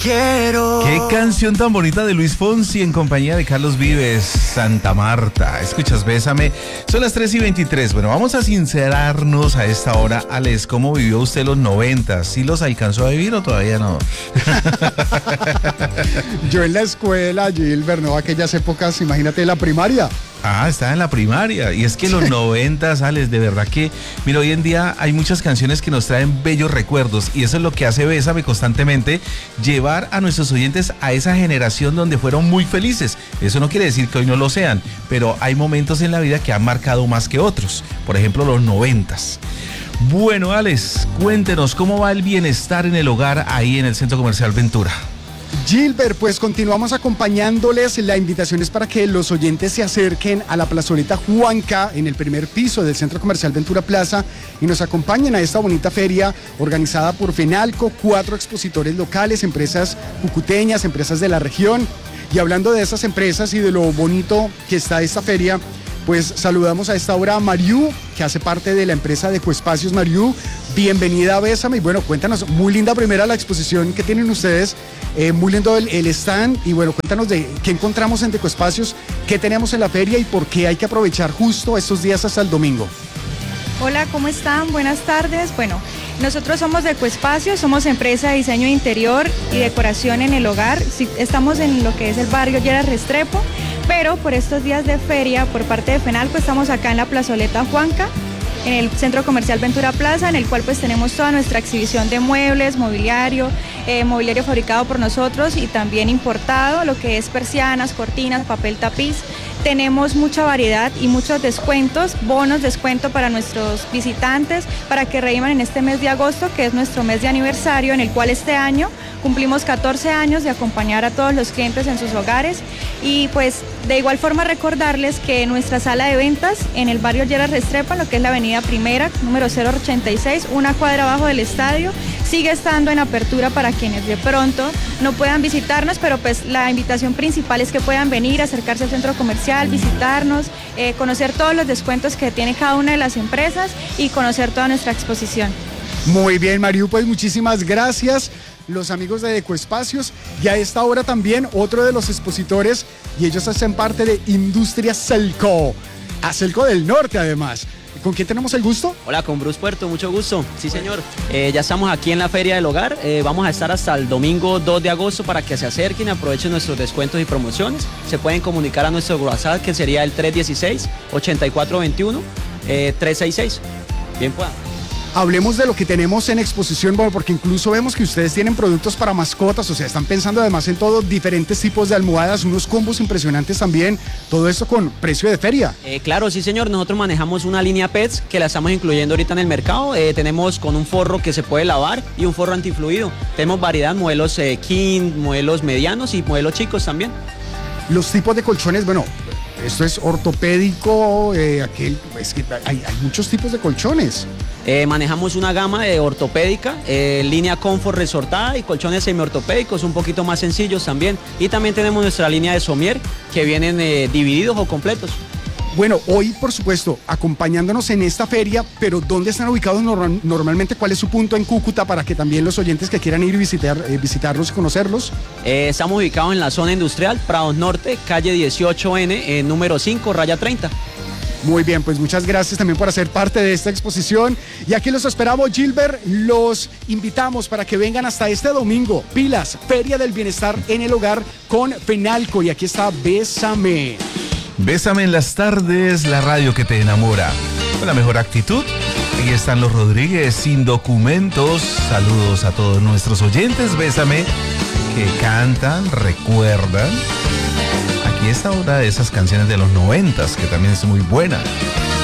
Quiero. Qué canción tan bonita de Luis Fonsi en compañía de Carlos Vives, Santa Marta. Escuchas, Bésame. Son las 3:23. Bueno, vamos a sincerarnos a esta hora. Alex, ¿cómo vivió usted los 90? ¿Sí los alcanzó a vivir o todavía no? Yo en la escuela, Gilbert, ¿no? Aquellas épocas, imagínate, la primaria. Ah, estaba en la primaria. Y es que los 90, Alex, de verdad que, mira, hoy en día hay muchas canciones que nos traen bellos recuerdos y eso es lo que hace Bésame constantemente, llevar a nuestros oyentes a esa generación donde fueron muy felices. Eso no quiere decir que hoy no lo sean, pero hay momentos en la vida que han marcado más que otros. Por ejemplo, los 90s. Bueno, Alex, cuéntenos cómo va el bienestar en el hogar ahí en el Centro Comercial Ventura. Gilbert, pues continuamos acompañándoles. La invitación es para que los oyentes se acerquen a la plazoleta Juanca en el primer piso del Centro Comercial Ventura Plaza y nos acompañen a esta bonita feria organizada por FENALCO, 4 expositores locales, empresas cucuteñas, empresas de la región. Y hablando de esas empresas y de lo bonito que está esta feria, pues saludamos a esta hora a Mariú, que hace parte de la empresa de Ecoespacios. Mariú, bienvenida a Bésame. Y bueno, cuéntanos, muy linda primera la exposición que tienen ustedes, muy lindo el stand. Y bueno, cuéntanos de qué encontramos en Ecoespacios, qué tenemos en la feria y por qué hay que aprovechar justo estos días hasta el domingo. Hola, ¿cómo están? Buenas tardes. Bueno, nosotros somos de Ecoespacios, somos empresa de diseño interior y decoración en el hogar. Sí, estamos en lo que es el barrio Lleras Restrepo, pero por estos días de feria, por parte de FENALCO, estamos acá en la plazoleta Juanca, en el Centro Comercial Ventura Plaza, en el cual pues tenemos toda nuestra exhibición de muebles, mobiliario, mobiliario fabricado por nosotros y también importado, lo que es persianas, cortinas, papel tapiz. Tenemos mucha variedad y muchos descuentos, bonos descuento para nuestros visitantes, para que rediman en este mes de agosto, que es nuestro mes de aniversario, en el cual este año cumplimos 14 años de acompañar a todos los clientes en sus hogares. Y pues de igual forma recordarles que nuestra sala de ventas en el barrio Lleras Restrepo, en lo que es la avenida Primera, número 086, una cuadra abajo del estadio, sigue estando en apertura para quienes de pronto no puedan visitarnos, pero pues la invitación principal es que puedan venir, acercarse al centro comercial, visitarnos, conocer todos los descuentos que tiene cada una de las empresas y conocer toda nuestra exposición. Muy bien, Mariú, pues muchísimas gracias. Los amigos de Ecoespacios y a esta hora también otro de los expositores y ellos hacen parte de Industria Celco, a Celco del Norte además. ¿Con quién tenemos el gusto? Hola, con Bruce Puerto, mucho gusto. Sí, señor. Ya estamos aquí en la Feria del Hogar. Vamos a estar hasta el domingo 2 de agosto para que se acerquen y aprovechen nuestros descuentos y promociones. Se pueden comunicar a nuestro WhatsApp, que sería el 316-8421-366. Bien, pueda. Hablemos de lo que tenemos en exposición, bueno, porque incluso vemos que ustedes tienen productos para mascotas, o sea, están pensando además en todos diferentes tipos de almohadas, unos combos impresionantes también, todo esto con precio de feria. Claro, sí, señor. Nosotros manejamos una línea Pets que la estamos incluyendo ahorita en el mercado. Tenemos con un forro que se puede lavar y un forro antifluido. Tenemos variedad, modelos king, modelos medianos y modelos chicos también. Los tipos de colchones, bueno, esto es ortopédico, es que hay muchos tipos de colchones. Manejamos una gama de ortopédica, línea Comfort resortada y colchones semiortopédicos un poquito más sencillos también. Y también tenemos nuestra línea de somier que vienen divididos o completos. Bueno, hoy por supuesto acompañándonos en esta feria, pero ¿dónde están ubicados normalmente? ¿Cuál es su punto en Cúcuta para que también los oyentes que quieran ir y visitarlos y conocerlos? Estamos ubicados en la zona industrial, Prados Norte, calle 18N, número 5, raya 30. Muy bien, pues muchas gracias también por hacer parte de esta exposición. Y aquí los esperamos, Gilbert. Los invitamos para que vengan hasta este domingo. Pilas, Feria del Bienestar en el Hogar con FENALCO. Y aquí está Bésame. Bésame en las tardes, la radio que te enamora. Con la mejor actitud. Aquí están los Rodríguez sin documentos. Saludos a todos nuestros oyentes. Bésame, que cantan, recuerdan. Aquí está una de esas canciones de los 90s que también es muy buena.